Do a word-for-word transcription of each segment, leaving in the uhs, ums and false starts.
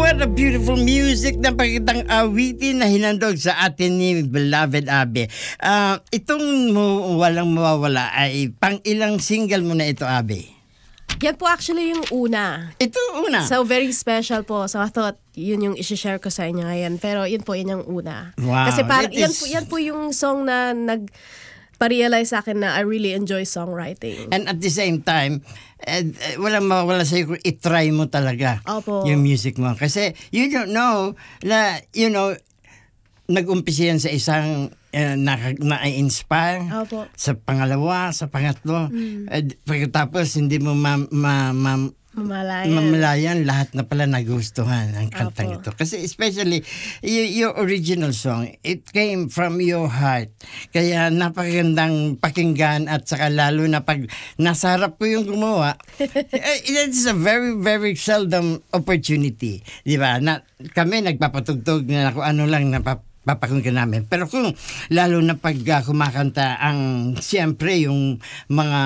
what a beautiful music na pagkitang awitin na hinandog sa atin ni Beloved Abe. Uh, itong mo, walang mawawala ay pang ilang single mo na ito, Abe? Yan po actually yung una. Ito una? So very special po. So I thought yun yung isi-share ko sa inyo ngayon. Pero yun po, yun yung una. Wow. Kasi parang, is... yan, po, yan po yung song na nag... pa-realize sa akin na I really enjoy songwriting. And at the same time, eh, walang mawala sa'yo kung itry mo talaga Opo. yung music mo. Kasi you don't know na, you know, nag-umpisa yan sa isang uh, na-inspire, Opo. sa pangalawa, sa pangatlo. Mm. Eh, pagkatapos, hindi mo ma... ma, ma Mamalayan. Mamalayan, lahat na pala nagustuhan ang kantang Opo. ito. Kasi especially, y- your original song, it came from your heart. Kaya napakagandang pakinggan at saka lalo na pag nasa harap ko yung gumawa, it's a very, very seldom opportunity. Di ba? Na, kami nagpapatugtog na kung ano lang napap papakinggan namin. Pero kung lalo na pag uh, kumakanta ang siyempre yung mga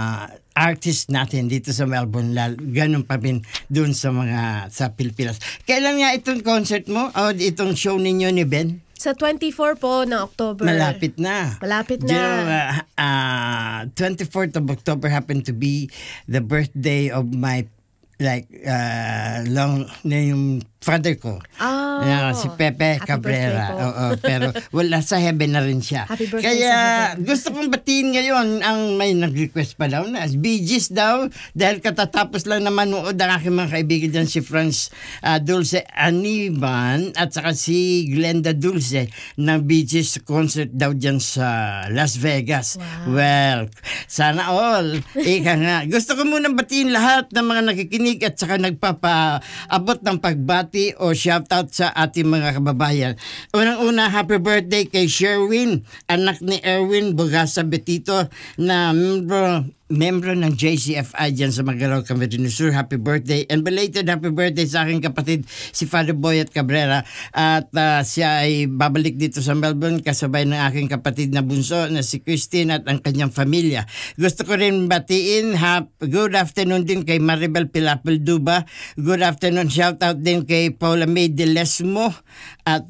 artist natin dito sa Melbourne, lalo, ganun pa rin dun sa mga sa Pilipinas. Kailan nga itong concert mo o itong show ninyo ni Ben? Sa twenty-four po ng October. Malapit na. Malapit na. You know, uh, uh, twenty-fourth of October happened to be the birthday of my like uh, long na yung father ko. Oh, yeah, si Pepe Happy Cabrera. Oo, pero wala sa heaven na rin siya. Happy birthday Kaya sa heaven. gusto kong batiin ngayon ang may nag-request pa daw na Bee Gees daw dahil katatapos lang na manood ang aking mga kaibigan dyan si Franz uh, Dulce Aniban at saka si Glenda Dulce ng Bee Gees concert daw dyan sa Las Vegas. Wow. Well, sana all. Ika nga. Gusto ko munang batiin lahat ng mga nakikinig at saka nagpapaabot ng pagbati o shoutout sa ating mga kababayan. Unang-una, happy birthday kay Sherwin, anak ni Erwin Bugasa Betito na membro membro ng J C F I dyan sa Magalaw, Camarines Sur. Happy birthday. And belated happy birthday sa aking kapatid si Father Boyet Cabrera. At uh, siya ay babalik dito sa Melbourne kasabay ng aking kapatid na bunso na si Christine at ang kanyang pamilya. Gusto ko rin batiin. Ha, good afternoon din kay Maribel Pilapil Duba. Good afternoon. Shout out din kay Paula May De Lesmo at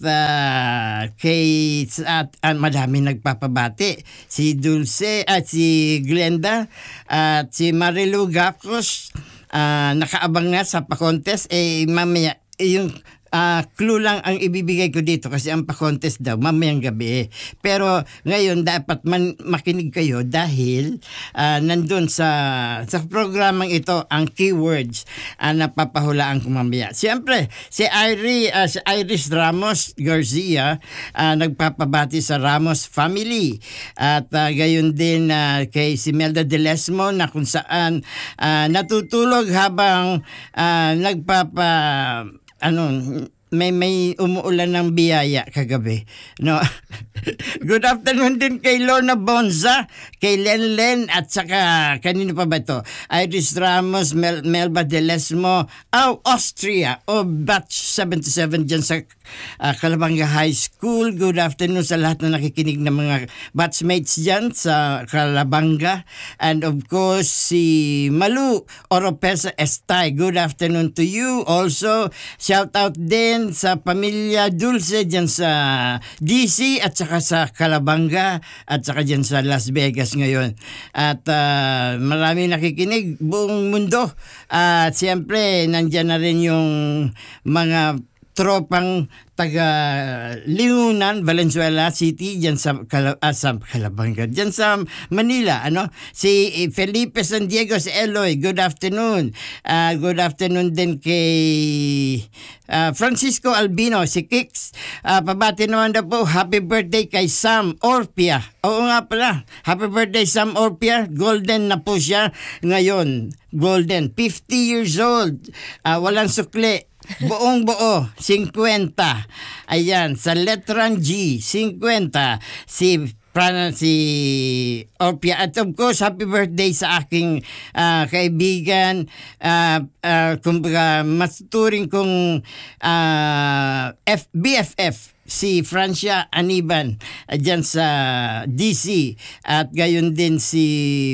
uh, kay at uh, madami nagpapabati. Si Dulce at si Glenda at si Marilu Gacos, uh, nakaabang na sa pa-contest. Eh, mamaya, yung uh, clue lang ang ibibigay ko dito kasi ang pa-contest daw, mamayang gabi. Pero ngayon, dapat man, makinig kayo dahil uh, nandun sa, sa programang ito, ang keywords uh, na papahulaan ko mamaya. Siyempre, si, Iris, uh, si Iris Ramos Garcia, uh, nagpapabati sa Ramos family. At uh, gayon din uh, kay si Melda De Lesmo na kung saan uh, natutulog habang uh, nagpapa ano may may umuulan ng biyaya kagabi, no? Good afternoon din kay Lorna Bonza, kay Len Len at saka kanino pa ba ito? Iris Ramos, Mel, Melba De Lesmo, oh, Austria, o oh, batch seventy-seven dyan sa uh, Calabanga High School. Good afternoon sa lahat na nakikinig ng mga batchmates dyan sa Calabanga. And of course, si Malu Oropesa Estay. Good afternoon to you. Also, shout out din sa pamilya Dulce dyan sa D C at saka sa Calabanga at saka dyan sa Las Vegas ngayon. At uh, marami nakikinig buong mundo. At uh, siyempre, nandyan na rin yung mga tropang taga Liunan, Valenzuela City, dyan sa, Cala- ah, sa Calabanga, dyan sa Manila, ano? Si Felipe San Diego, si Eloy, good afternoon. Uh, good afternoon din kay uh, Francisco Albino, si Kix. Uh, pabati naman daw po, happy birthday kay Sam Orpia. Oo nga pala, happy birthday Sam Orpia, golden na po siya ngayon. Golden, fifty years old, uh, walang sukli. Buong buo, fifty. Ayan, sa letrang G, fifty. Si Prana, si Orpia. At of course, happy birthday sa aking uh, kaibigan. Uh, uh, kumbaga, matuturing kong uh, F, B F F. si Francia Aniban uh, dyan sa D C, at gayon din si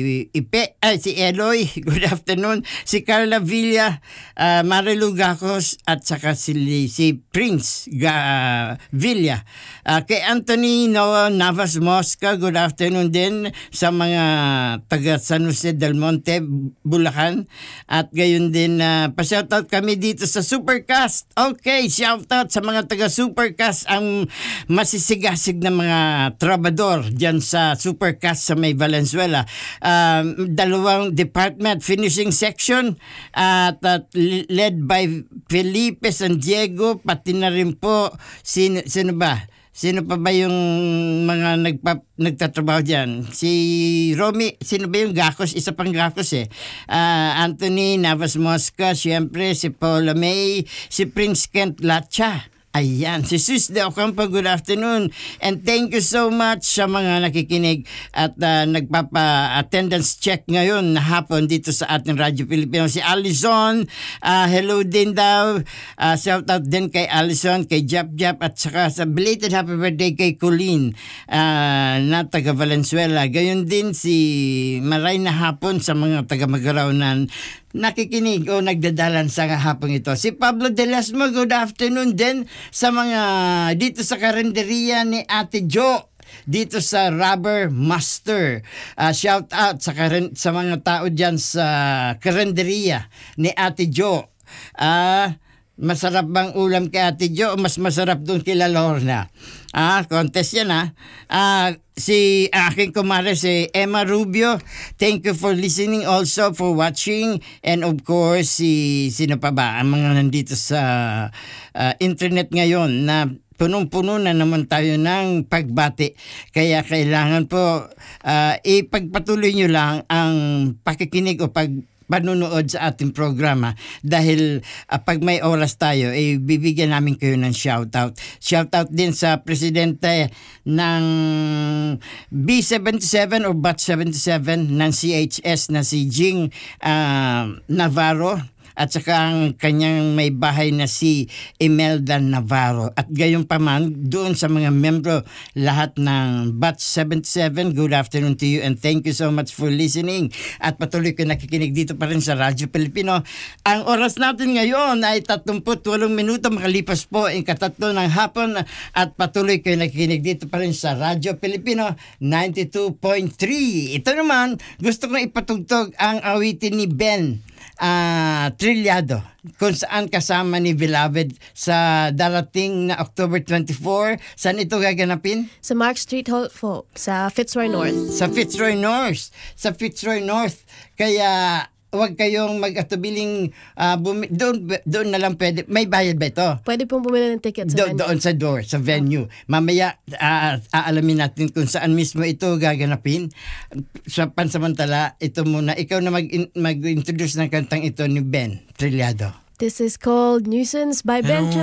Ipe, ay si Eloy, good afternoon, si Carla Villa, uh, Marilu Gacos, at saka si, si Prince Ga, Villa. Uh, kay Anthony Noah Navas Mosca, good afternoon din sa mga taga San Jose del Monte, Bulacan, at gayon din uh, pa-shoutout kami dito sa Supercast. Okay, shoutout sa mga taga Supercast, ang masisigasig na mga trabador dyan sa Supercast sa may Valenzuela. Um, dalawang department, finishing section, at, at led by Felipe San Diego, pati na rin po, sino, sino ba? Sino pa ba yung mga nagpa, nagtatrabaho dyan? Si Romy, sino ba yung Gacos? Isa pang Gacos eh. Uh, Anthony Navas Mosca, siyempre, si Paula May, si Prince Kent Lacha. Ayan, si Sus de Ocampo, good afternoon. And thank you so much sa mga nakikinig at uh, nagpapa-attendance check ngayon na hapon dito sa ating Radyo Pilipino. Si Allison, uh, hello din daw. Uh, shout out din kay Allison, kay Jap Jap, at saka sa belated happy birthday kay Colleen uh, na taga Valenzuela. Gayon din si maray na hapon sa mga taga Magaraw na nakikinig o nagdadalan sa hapong ito. Si Pablo De Lesmo, good afternoon din sa mga dito sa karinderya ni Ate Jo dito sa Rubber Master. Uh, shout out sa, karen, sa mga tao dyan sa karinderya ni Ate Jo. Ah... Uh, Masarap bang ulam kay Ate Jo o mas masarap doon kila Lorna? Ah, contest yan ah. Ah, si aking kumare si Emma Rubio, thank you for listening, also for watching, and of course si sino pa ba ang mga nandito sa uh, internet ngayon na punong-puno na naman tayo ng pagbati. Kaya kailangan po uh, ipagpatuloy nyo lang ang pakikinig o pag panunood sa ating programa dahil uh, pag may oras tayo, eh, bibigyan namin kayo ng shoutout. Shoutout din sa presidente ng B seventy-seven or Batch seventy-seven ng C H S na si Jing uh, Navarro, at saka ang kanyang may bahay na si Imelda Navarro. At gayon pa man, doon sa mga membro lahat ng Batch seventy-seven, good afternoon to you and thank you so much for listening. At patuloy ko nakikinig dito pa rin sa Radyo Pilipino. Ang oras natin ngayon ay thirty-eight minuto, makalipas po ang katatlo ng hapon, at patuloy ko nakikinig dito pa rin sa Radyo Pilipino ninety-two point three. Ito naman, gusto kong ipatugtog ang awitin ni Ben Uh, Trillado, kung saan kasama ni Beloved sa darating na October twenty-four. Saan ito gaganapin? Sa Mark Street Hall po, sa Fitzroy North. Sa Fitzroy North. Sa Fitzroy North. Kaya huwag kayong mag-atubiling uh, bumi- doon, doon na lang pwede. May bayad ba ito? Pwede pong bumili ng ticket sa Do- venue. Doon sa door, sa venue. Mamaya, uh, aalamin natin kung saan mismo ito gaganapin. Sa pansamantala, ito muna. Ikaw na mag- mag-introduce ng kantang ito ni Ben Trillado. This is called Nuisance by Ben.